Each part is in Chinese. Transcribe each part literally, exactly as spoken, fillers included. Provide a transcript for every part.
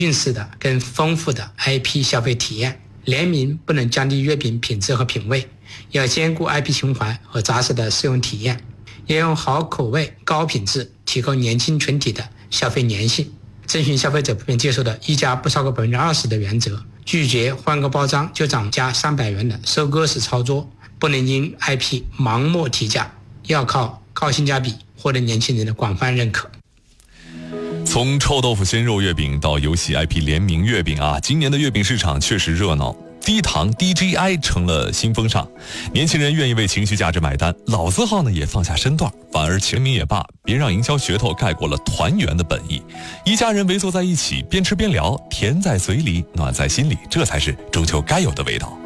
蕴饰的更丰富的 I P 消费体验。联名不能降低月饼品质和品味，要兼顾 I P 情怀和扎实的使用体验，要用好口味、高品质提高年轻群体的消费粘性，遵循消费者普遍接受的一家不超过百分之二十的原则，拒绝换个包装就涨价三百元的收割式操作，不能因 I P 盲目提价，要靠高性价比获得年轻人的广泛认可。 从臭豆腐鲜肉月饼到游戏 I P 联名月饼啊，今年的月饼市场确实热闹，低糖 D G I 成了新风尚，年轻人愿意为情绪价值买单，老字号呢也放下身段，反而签名也罢，别让营销噱头盖过了团圆的本意。一家人围坐在一起，边吃边聊，甜在嘴里，暖在心里，这才是中秋该有的味道。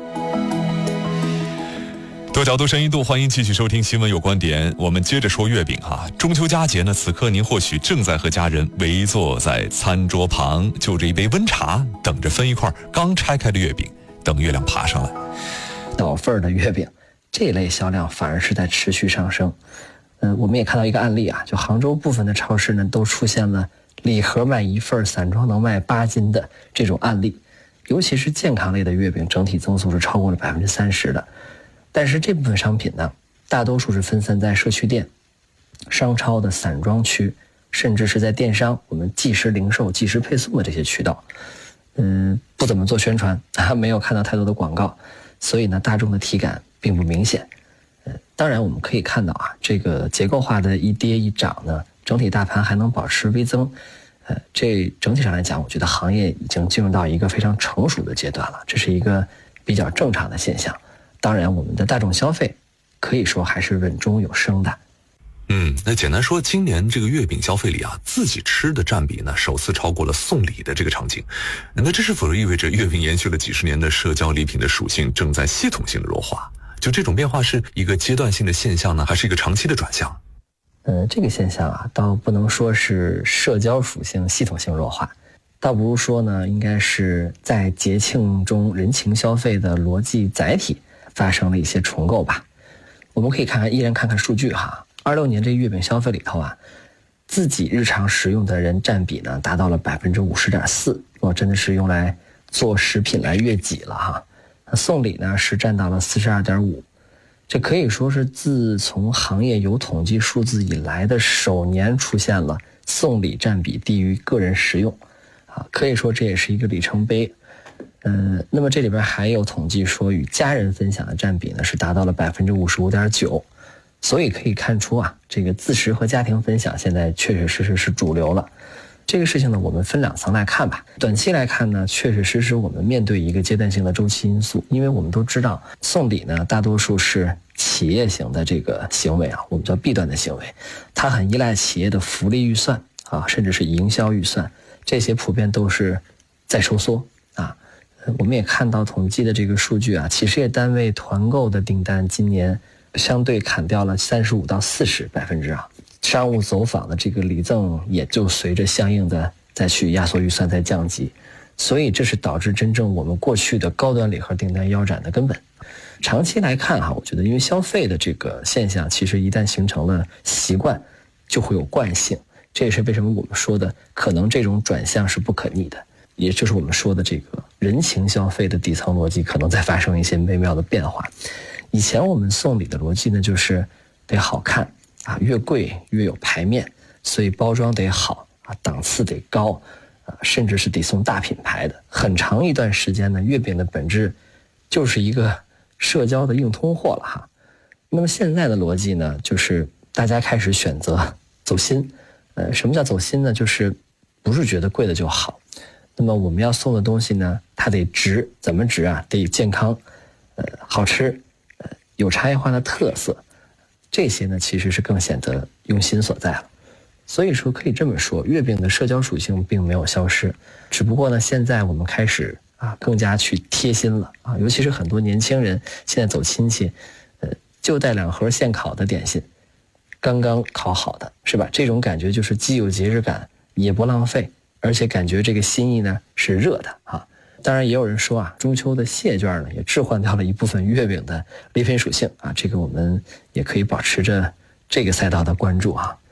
多角度深一度，欢迎继续收听新闻有观点。我们接着说月饼哈，中秋佳节呢，此刻您或许正在和家人围坐在餐桌旁，就着一杯温茶，等着分一块刚拆开的月饼，等月亮爬上来。 小份的月饼这类销量反而是在持续上升。呃，我们也看到一个案例啊，就杭州部分的超市呢，都出现了礼盒卖一份，散装能卖八斤的这种案例。尤其是健康类的月饼，整体增速是超过了百分之三十的。但是这部分商品呢，大多数是分散在社区店、商超的散装区，甚至是在电商我们即时零售、即时配送的这些渠道。嗯，不怎么做宣传啊，没有看到太多的广告，所以呢，大众的体感并不明显。呃，当然我们可以看到啊，这个结构化的一跌一涨呢，整体大盘还能保持微增。呃，这整体上来讲，我觉得行业已经进入到一个非常成熟的阶段了，这是一个比较正常的现象。当然我们的大众消费可以说还是稳中有升的。 嗯，那简单说，今年这个月饼消费里啊，自己吃的占比呢，首次超过了送礼的这个场景。那这是否意味着月饼延续了几十年的社交礼品的属性正在系统性的弱化？就这种变化是一个阶段性的现象呢，还是一个长期的转向？ 呃，这个现象啊，倒不能说是社交属性系统性弱化，倒不如说呢，应该是在节庆中人情消费的逻辑载体发生了一些重构吧。我们可以看看，依然看看数据哈。二六年这月饼消费里头啊，自己日常食用的人占比呢，达到了百分之五十点四，我真的是用来做食品来悦己了哈。那送礼呢是占到了四十二点五，这可以说是自从行业有统计数字以来的首年出现了送礼占比低于个人食用啊，可以说这也是一个里程碑。呃，那么这里边还有统计说，与家人分享的占比呢是达到了百分之五十五点九，所以可以看出啊，这个自食和家庭分享现在确确实实是主流了。这个事情呢，我们分两层来看吧。短期来看呢，确确实实我们面对一个阶段性的周期因素，因为我们都知道送礼呢，大多数是企业型的这个行为啊，我们叫 B 端的行为，它很依赖企业的福利预算啊，甚至是营销预算，这些普遍都是在收缩啊。我们也看到统计的这个数据啊，企事业单位团购的订单今年相对砍掉了三十五到四十百分之啊，商务走访的这个礼赠也就随着相应的再去压缩预算再降级，所以这是导致真正我们过去的高端礼盒订单腰斩的根本。长期来看哈，我觉得因为消费的这个现象，其实一旦形成了习惯，就会有惯性，这也是为什么我们说的可能这种转向是不可逆的。也就是我们说的这个人情消费的底层逻辑可能在发生一些微妙的变化。以前我们送礼的逻辑呢，就是得好看啊，越贵越有排面，所以包装得好啊，档次得高啊，甚至是得送大品牌的。很长一段时间呢，月饼的本质就是一个社交的硬通货了哈。那么现在的逻辑呢，就是大家开始选择走心。呃，什么叫走心呢？就是不是觉得贵的就好。那么我们要送的东西呢，它得值，怎么值啊？得健康，呃，好吃，呃，有差异化的特色，这些呢其实是更显得用心所在了。所以说可以这么说，月饼的社交属性并没有消失，只不过呢，现在我们开始啊更加去贴心了啊，尤其是很多年轻人现在走亲戚，呃，就带两盒现烤的点心，刚刚烤好的，是吧？这种感觉就是既有节日感，也不浪费。而且感觉这个心意呢是热的啊，当然也有人说啊，中秋的谢券呢也置换掉了一部分月饼的礼品属性啊，这个我们也可以保持着这个赛道的关注啊。